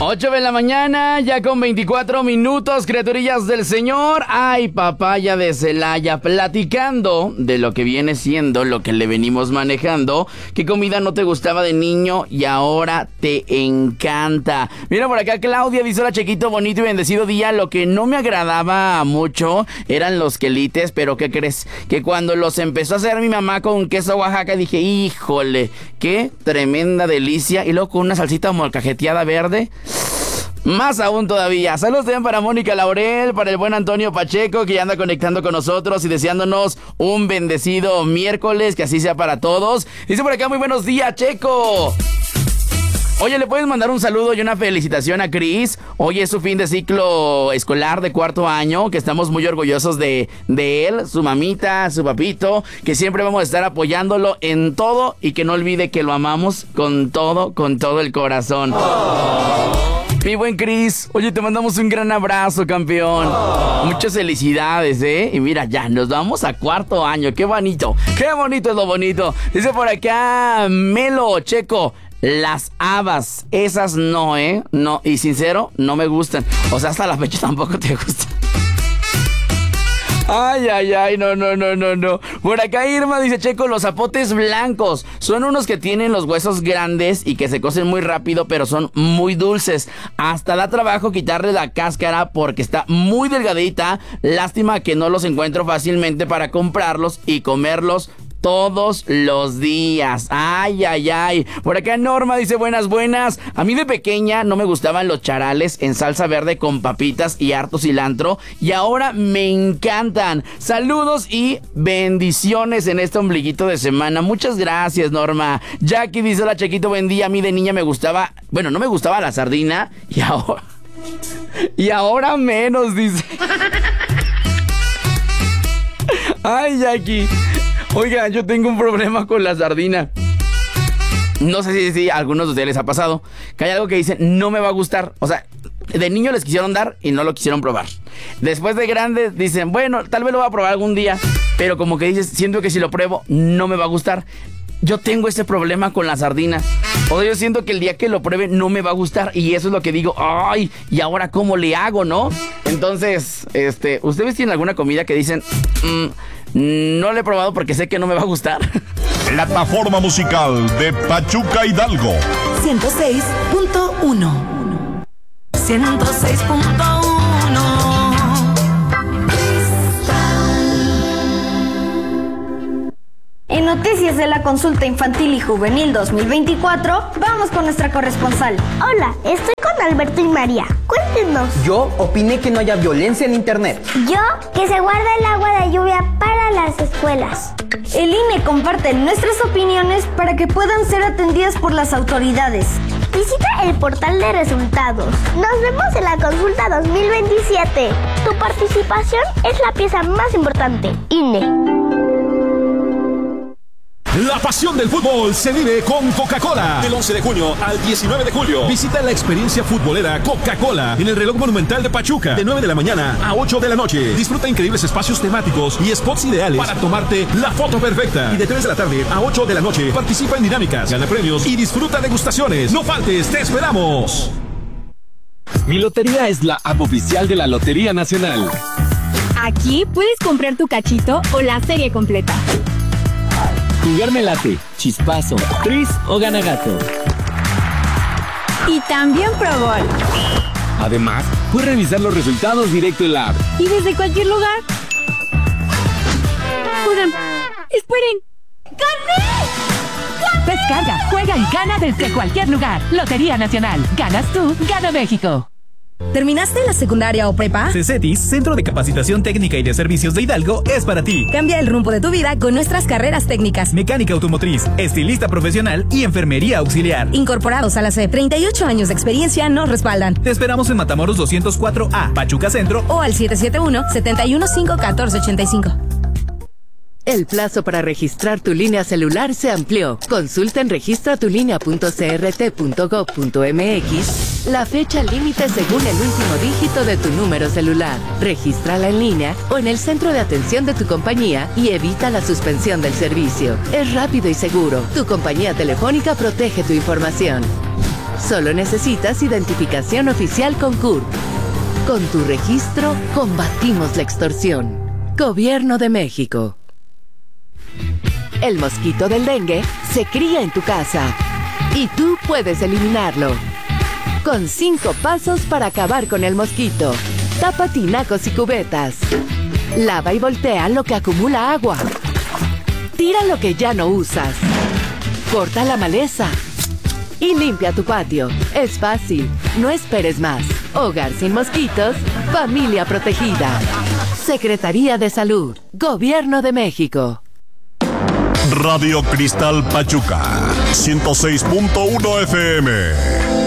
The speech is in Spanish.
8 de la mañana, ya con 24 minutos, criaturillas del Señor. Ay, papaya de Celaya, platicando de lo que viene siendo, lo que le venimos manejando. ¿Qué comida no te gustaba de niño y ahora te encanta? Mira por acá, Claudia dice: hola, Chequito, bonito y bendecido día. Lo que no me agradaba mucho eran los quelites, pero ¿qué crees? Que cuando los empezó a hacer mi mamá con queso Oaxaca, dije, híjole, qué tremenda delicia. Y luego con una salsita molcajeteada verde, más aún todavía. Saludos también para Mónica Laurel, para el buen Antonio Pacheco, que ya anda conectando con nosotros y deseándonos un bendecido miércoles, que así sea para todos. Dice por acá: muy buenos días, Checo. Oye, ¿le puedes mandar un saludo y una felicitación a Cris? Hoy es su fin de ciclo escolar de 4º año, que estamos muy orgullosos de él, su mamita, su papito, que siempre vamos a estar apoyándolo en todo y que no olvide que lo amamos con todo el corazón. Mi buen Cris, oye, te mandamos un gran abrazo, campeón. Muchas felicidades, ¿eh? Y mira, ya, nos vamos a 4º año. ¡Qué bonito! ¡Qué bonito es lo bonito! Dice por acá Melo, Checo: las habas, esas no, ¿eh? No, y sincero, no me gustan. O sea, hasta la fecha tampoco te gustan. Ay, no. Por acá Irma dice: Checo, los zapotes blancos son unos que tienen los huesos grandes y que se cocen muy rápido, pero son muy dulces. Hasta da trabajo quitarle la cáscara porque está muy delgadita. Lástima que no los encuentro fácilmente para comprarlos y comerlos todos los días. Ay. Por acá Norma dice: buenas. A mí de pequeña no me gustaban los charales en salsa verde con papitas y harto cilantro, y ahora me encantan. Saludos y bendiciones en este ombliguito de semana. Muchas gracias, Norma. Jackie dice: hola, Chequito, buen día. A mí de niña me gustaba, bueno, no me gustaba la sardina, y ahora menos, dice. Ay, Jackie. Oiga, yo tengo un problema con la sardina. No sé si a algunos de ustedes les ha pasado que hay algo que dicen: no me va a gustar. O sea, de niño les quisieron dar y no lo quisieron probar. Después de grandes dicen: bueno, tal vez lo voy a probar algún día, pero como que dices, siento que si lo pruebo no me va a gustar. Yo tengo ese problema con la sardina. O sea, yo siento que el día que lo pruebe no me va a gustar, y eso es lo que digo: ay, ¿y ahora cómo le hago, no? Entonces, ¿ustedes tienen alguna comida que dicen: no la he probado porque sé que no me va a gustar? Plataforma musical de Pachuca Hidalgo. 106.1. 106.1. En Noticias de la Consulta Infantil y Juvenil 2024, vamos con nuestra corresponsal. Hola, estoy con Alberto y María. Cuéntenos. Yo opiné que no haya violencia en internet. Yo, que se guarda el agua de lluvia para las escuelas. El INE comparte nuestras opiniones para que puedan ser atendidas por las autoridades. Visita el portal de resultados. Nos vemos en la consulta 2027. Tu participación es la pieza más importante. INE. La pasión del fútbol se vive con Coca-Cola. Del 11 de junio al 19 de julio. Visita la experiencia futbolera Coca-Cola en el Reloj Monumental de Pachuca, de 9 de la mañana a 8 de la noche. Disfruta increíbles espacios temáticos y spots ideales para tomarte la foto perfecta. Y de 3 de la tarde a 8 de la noche participa en dinámicas, gana premios y disfruta degustaciones. No faltes, te esperamos. Mi Lotería es la app oficial de la Lotería Nacional. Aquí puedes comprar tu cachito o la serie completa. Jugarme late, chispazo, tris o ganagato. Y también Pro Gol. Además, puedes revisar los resultados directo en la app. Y desde cualquier lugar. Oigan, esperen. ¡Gané! Descarga, juega y gana desde cualquier lugar. Lotería Nacional. Ganas tú, gana México. ¿Terminaste la secundaria o prepa? CECETIS, Centro de Capacitación Técnica y de Servicios de Hidalgo, es para ti. Cambia el rumbo de tu vida con nuestras carreras técnicas: mecánica automotriz, estilista profesional y enfermería auxiliar. Incorporados a la SEP, 38 años de experiencia nos respaldan. Te esperamos en Matamoros 204A, Pachuca Centro, o al 771-715-1485. El plazo para registrar tu línea celular se amplió. Consulta en registratulinea.crt.gov.mx la fecha límite según el último dígito de tu número celular. Regístrala en línea o en el centro de atención de tu compañía y evita la suspensión del servicio. Es rápido y seguro. Tu compañía telefónica protege tu información. Solo necesitas identificación oficial con CURP. Con tu registro, combatimos la extorsión. Gobierno de México. El mosquito del dengue se cría en tu casa y tú puedes eliminarlo. Con 5 pasos para acabar con el mosquito. Tapa tinacos y cubetas. Lava y voltea lo que acumula agua. Tira lo que ya no usas. Corta la maleza. Y limpia tu patio. Es fácil. No esperes más. Hogar sin mosquitos. Familia protegida. Secretaría de Salud. Gobierno de México. Radio Cristal Pachuca, 106.1 FM.